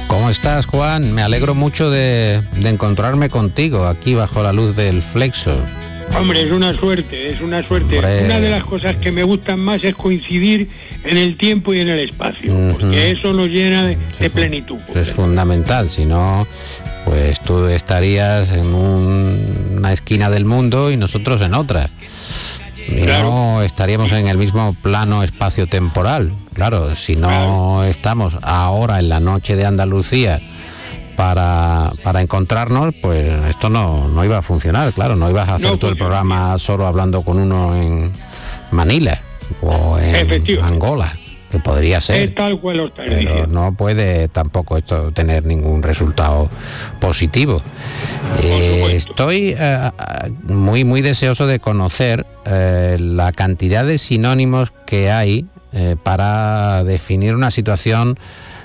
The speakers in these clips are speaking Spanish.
¿Cómo estás, Juan? Me alegro mucho de encontrarme contigo aquí bajo la luz del Flexo. Hombre, es una suerte. Hombre. Una de las cosas que me gustan más es coincidir en el tiempo y en el espacio, porque eso nos llena de plenitud. Eso es fundamental, si no, pues tú estarías en una esquina del mundo y nosotros en otra. Y Claro. no estaríamos en el mismo plano espacio-temporal. Claro, si no estamos ahora en la noche de Andalucía para encontrarnos, pues esto no iba a funcionar, claro. No ibas a hacer No todo el funciona. programa solo hablando con uno en Manila o en Efectivamente. Angola, que podría ser. Es tal cual lo estás Pero diciendo. no puede tampoco esto tener ningún resultado positivo. supuesto. Estoy muy deseoso de conocer la cantidad de sinónimos que hay para definir una situación,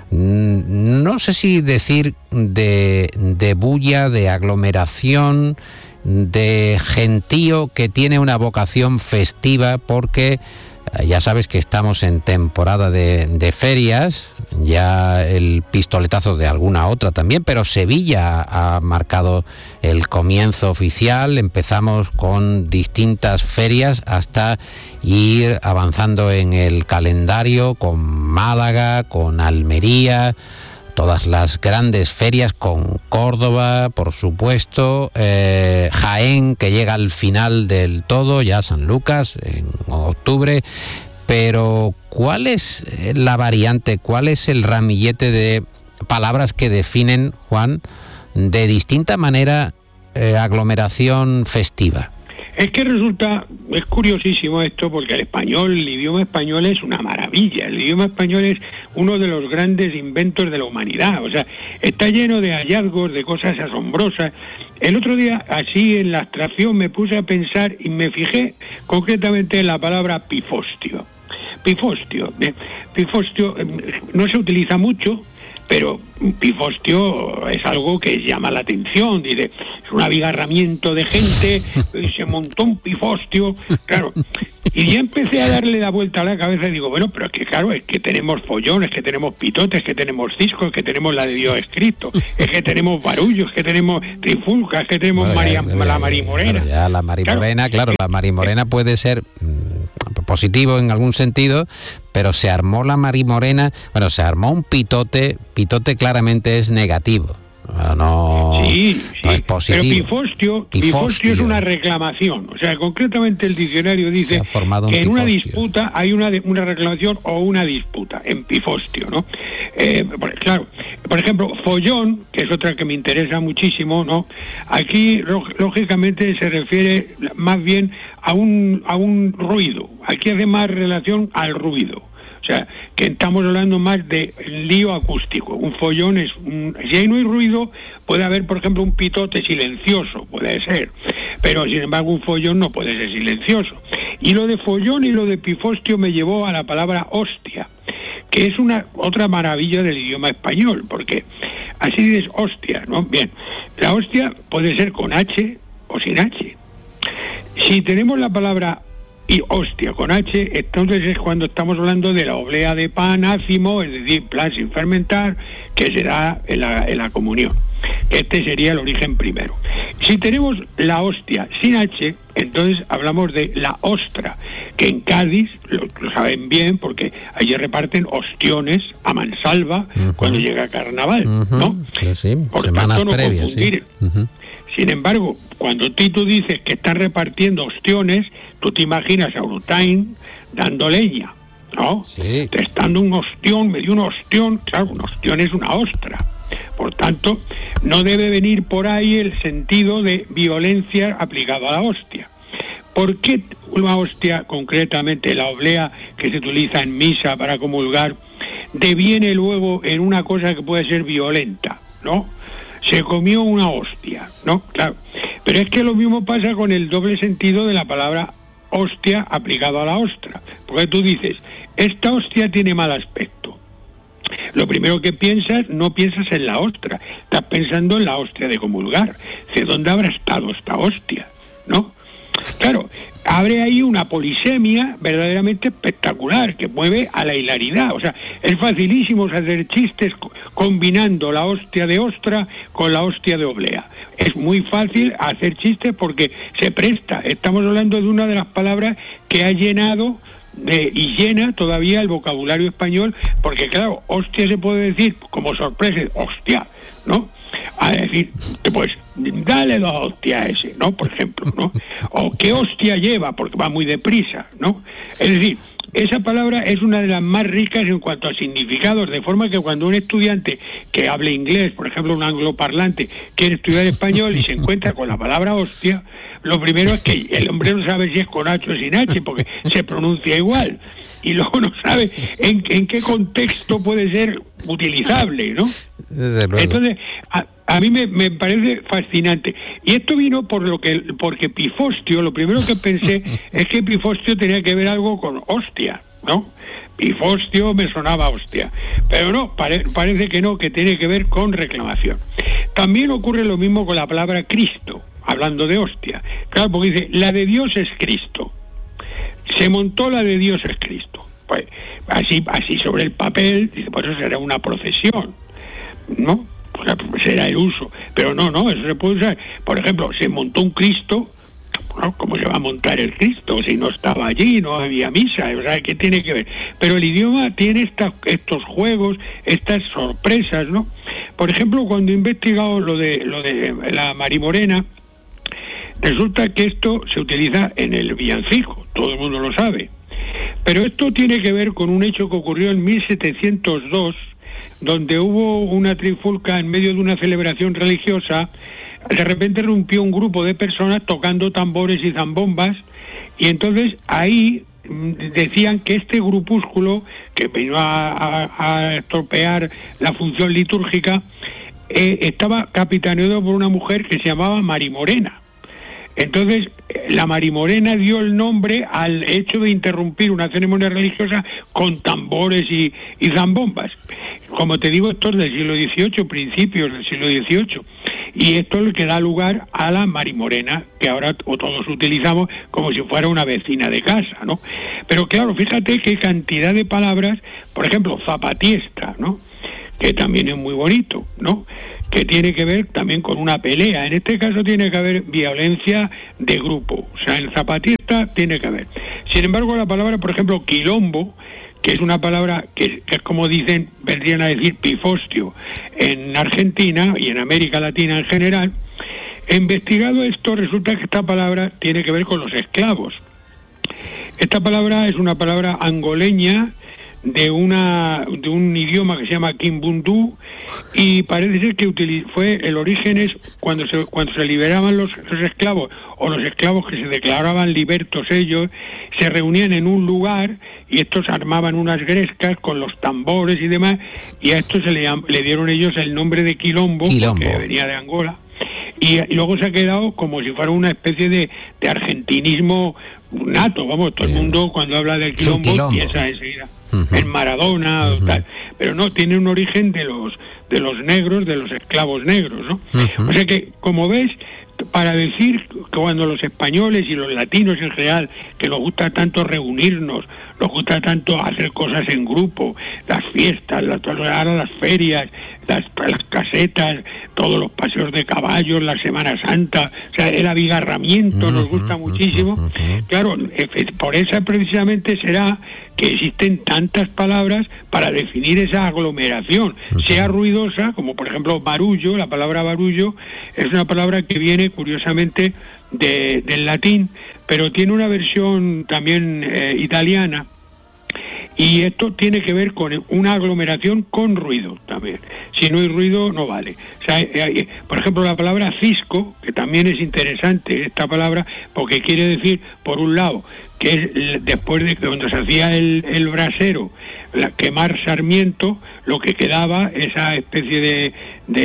no sé si decir de bulla, de aglomeración, de gentío que tiene una vocación festiva, porque ya sabes que estamos en temporada de ferias, ya el pistoletazo de alguna otra también, pero Sevilla ha marcado el comienzo oficial. Empezamos con distintas ferias hasta ir avanzando en el calendario con Málaga, con Almería, todas las grandes ferias, con Córdoba, por supuesto, Jaén, que llega al final del todo, ya San Lucas en octubre. Pero ¿cuál es la variante, cuál es el ramillete de palabras que definen, Juan, de distinta manera aglomeración festiva? Es que es curiosísimo esto, porque el idioma español es una maravilla. El idioma español es uno de los grandes inventos de la humanidad. O sea, está lleno de hallazgos, de cosas asombrosas. El otro día, así en la abstracción, me puse a pensar y me fijé concretamente en la palabra pifostio. Pifostio no se utiliza mucho, pero pifostio es algo que llama la atención. Dice, es un abigarramiento de gente, se montó un pifostio, claro. Y ya empecé a darle la vuelta a la cabeza y digo, bueno, pero es que claro, es que tenemos follones, que tenemos pitotes, que tenemos ciscos, que tenemos la de Dios escrito, es que tenemos barullos, que tenemos trifulcas, que tenemos la marimorena. Claro, ya la marimorena, claro, la marimorena puede ser positivo en algún sentido, pero se armó la marimorena, bueno, se armó un pitote claramente es negativo. No, sí, no es positivo. Pero pifostio es una reclamación. O sea, concretamente el diccionario dice que en una disputa hay una reclamación o una disputa, en pifostio, ¿no? Claro, por ejemplo, follón, que es otra que me interesa muchísimo, ¿no? Aquí, lógicamente, se refiere más bien a un ruido. Aquí hace más relación al ruido. O sea, que estamos hablando más de lío acústico. Un follón es... si ahí no hay ruido, puede haber, por ejemplo, un pitote silencioso, puede ser. Pero, sin embargo, un follón no puede ser silencioso. Y lo de follón y lo de pifostio me llevó a la palabra hostia, que es otra maravilla del idioma español, porque así dices hostia, ¿no? Bien, la hostia puede ser con H o sin H. Si tenemos la palabra y hostia con H, entonces es cuando estamos hablando de la oblea de pan ácimo, es decir, plan sin fermentar, que se da en la comunión. Este sería el origen primero. Si tenemos la hostia sin H, entonces hablamos de la ostra, que en Cádiz lo saben bien porque allí reparten ostiones a mansalva cuando llega Carnaval, ¿no? Sí, por semanas tanto, no previas, confundir. sí. Sin embargo, cuando tú dices que están repartiendo ostiones, tú te imaginas a Urtain dando leña, ¿no? Sí. Te está dando un ostión, me dio un ostión, claro, un ostión es una ostra. Por tanto, no debe venir por ahí el sentido de violencia aplicado a la hostia. ¿Por qué una hostia, concretamente la oblea que se utiliza en misa para comulgar, deviene luego en una cosa que puede ser violenta, ¿no? Se comió una hostia, ¿no? Claro. Pero es que lo mismo pasa con el doble sentido de la palabra hostia aplicado a la ostra. Porque tú dices, esta hostia tiene mal aspecto. Lo primero que piensas, no piensas en la ostra, estás pensando en la hostia de comulgar. ¿De dónde habrá estado esta hostia? ¿No? Claro, abre ahí una polisemia verdaderamente espectacular que mueve a la hilaridad. O sea, es facilísimo hacer chistes combinando la hostia de ostra con la hostia de oblea. Es muy fácil hacer chistes porque se presta. Estamos hablando de una de las palabras que ha llenado y llena todavía el vocabulario español, porque claro, hostia se puede decir como sorpresa, hostia, ¿no? A decir, pues dale 2 hostias a ese, ¿no? Por ejemplo, ¿no? O qué hostia lleva, porque va muy deprisa, ¿no? Es decir, esa palabra es una de las más ricas en cuanto a significados, de forma que cuando un estudiante que hable inglés, por ejemplo un angloparlante, quiere estudiar español y se encuentra con la palabra hostia, lo primero es que el hombre no sabe si es con H o sin H, porque se pronuncia igual, y luego no sabe en qué contexto puede ser utilizable, ¿no? Entonces, a mí me parece fascinante. Y esto vino porque Pifostio, lo primero que pensé es que Pifostio tenía que ver algo con hostia, ¿no? Pifostio me sonaba hostia. Pero no, parece que no, que tiene que ver con reclamación. También ocurre lo mismo con la palabra Cristo, hablando de hostia. Claro, porque dice, la de Dios es Cristo. Se montó la de Dios es Cristo. Pues así sobre el papel, dice, pues eso será una procesión, ¿no? O sea, será el uso. Pero no, eso se puede usar. Por ejemplo, se montó un Cristo, ¿no? ¿Cómo se va a montar el Cristo si no estaba allí, no había misa? O sea, ¿qué tiene que ver? Pero el idioma tiene estos juegos, estas sorpresas, ¿no? Por ejemplo, cuando he investigado lo de la Marimorena, resulta que esto se utiliza en el villancico, todo el mundo lo sabe. Pero esto tiene que ver con un hecho que ocurrió en 1702, donde hubo una trifulca en medio de una celebración religiosa. De repente irrumpió un grupo de personas tocando tambores y zambombas, y entonces ahí decían que este grupúsculo que vino a estropear la función litúrgica estaba capitaneado por una mujer que se llamaba Marimorena. Entonces, la Marimorena dio el nombre al hecho de interrumpir una ceremonia religiosa con tambores y zambombas. Como te digo, esto es del siglo XVIII, principios del siglo XVIII. Y esto es lo que da lugar a la Marimorena, que ahora todos utilizamos como si fuera una vecina de casa, ¿no? Pero claro, fíjate qué cantidad de palabras, por ejemplo, zapatiesta, ¿no? Que también es muy bonito, ¿no? Que tiene que ver también con una pelea. En este caso tiene que haber violencia de grupo. O sea, en zapatista tiene que haber. Sin embargo, la palabra, por ejemplo, quilombo, que es una palabra que es como dicen, vendrían a decir pifostio en Argentina y en América Latina en general, he investigado esto, resulta que esta palabra tiene que ver con los esclavos. Esta palabra es una palabra angoleña de un idioma que se llama Kimbundu, y parece ser que fue el origen es cuando se liberaban los esclavos, o los esclavos que se declaraban libertos ellos, se reunían en un lugar y estos armaban unas grescas con los tambores y demás, y a esto le dieron ellos el nombre de quilombo. Que venía de Angola, y luego se ha quedado como si fuera una especie de argentinismo nato. Vamos, todo el mundo cuando habla del quilombo piensa enseguida en Maradona o tal, pero no, tiene un origen de los negros, de los esclavos negros, ¿no? O sea que, como ves, para decir que cuando los españoles y los latinos en general, que nos gusta tanto reunirnos, nos gusta tanto hacer cosas en grupo, las fiestas, ahora las ferias, las casetas, todos los paseos de caballos, la Semana Santa, o sea, el abigarramiento nos gusta muchísimo. Claro, por eso precisamente será que existen tantas palabras para definir esa aglomeración, sea ruidosa, como por ejemplo barullo. La palabra barullo es una palabra que viene curiosamente del latín, pero tiene una versión también italiana, y esto tiene que ver con una aglomeración con ruido también. Si no hay ruido, no vale. O sea, por ejemplo, la palabra cisco, que también es interesante esta palabra, porque quiere decir, por un lado, que es después de que cuando se hacía el brasero, quemar sarmiento, lo que quedaba, esa especie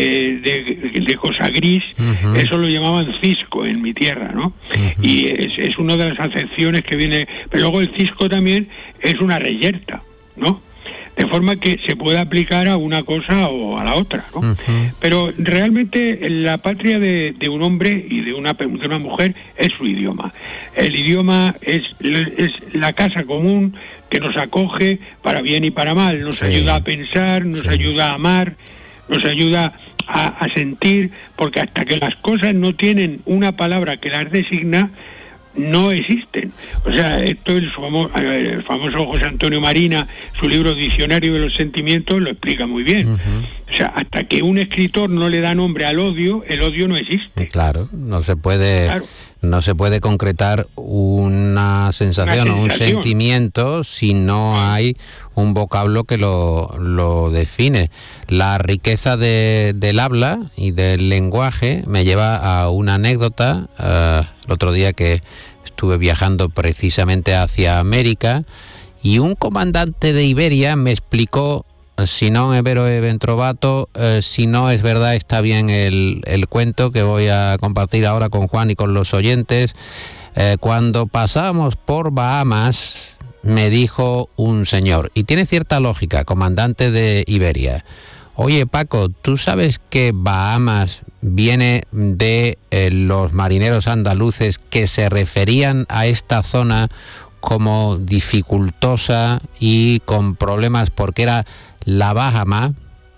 de cosa gris, eso lo llamaban cisco en mi tierra, ¿no? Y es una de las acepciones que viene. Pero luego el cisco también es una reyerta, ¿no? de forma que se pueda aplicar a una cosa o a la otra, ¿no? Pero realmente la patria de un hombre y de una mujer es su idioma. El idioma es la casa común que nos acoge para bien y para mal, nos ayuda a pensar, nos ayuda a amar, nos ayuda a sentir, porque hasta que las cosas no tienen una palabra que las designa, no existen. O sea, esto es el famoso José Antonio Marina, su libro Diccionario de los Sentimientos, lo explica muy bien. O sea, hasta que un escritor no le da nombre al odio, el odio no existe. Claro, no se puede concretar una sensación o un sentimiento si no hay un vocablo que lo define. La riqueza del habla y del lenguaje me lleva a una anécdota. El otro día que estuve viajando precisamente hacia América y un comandante de Iberia me explicó, si no es vero es ben trovato, si no es verdad está bien el cuento que voy a compartir ahora con Juan y con los oyentes. Cuando pasábamos por Bahamas, me dijo un señor, y tiene cierta lógica, comandante de Iberia: oye Paco, ¿tú sabes que Bahamas viene de los marineros andaluces que se referían a esta zona como dificultosa y con problemas porque era la Bahama?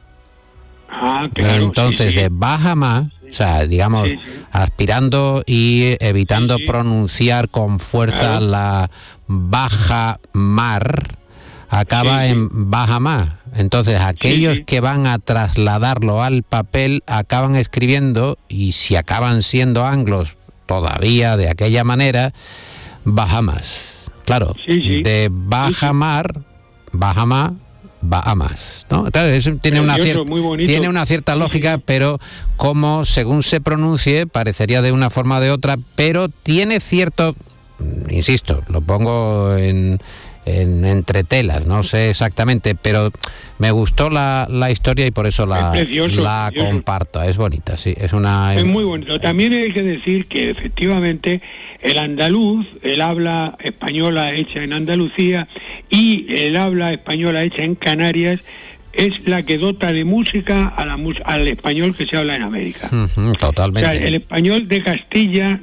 Claro. Entonces, de Bahama, o sea, digamos, aspirando y evitando pronunciar con fuerza la baja mar, acaba en Bahama. Entonces, aquellos que van a trasladarlo al papel acaban escribiendo, y si acaban siendo anglos todavía de aquella manera, Bahamas. Claro, de baja mar, Bahama, Bahamas, ¿no? Entonces, eso tiene una cierta lógica, pero como según se pronuncie, parecería de una forma o de otra, pero tiene cierto, insisto, lo pongo en entretelas, no sé exactamente, pero me gustó la historia y por eso la comparto. Es bonita, sí, es muy bonito. También hay que decir que efectivamente el andaluz, el habla española hecha en Andalucía y el habla española hecha en Canarias, es la que dota de música al español que se habla en América. Totalmente. O sea, el español de Castilla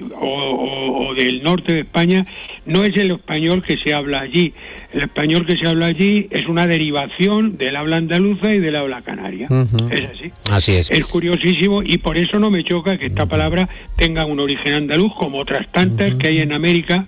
o del norte de España no es el español que se habla allí. El español que se habla allí es una derivación del habla andaluza y del habla canaria. Es así. Así es. Es curiosísimo y por eso no me choca que esta palabra tenga un origen andaluz, como otras tantas que hay en América